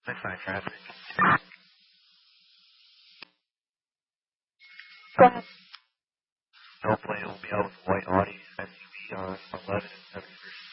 That's not traffic. Go ahead. Hopefully it'll be out with white Audi SUV on 11 and 71st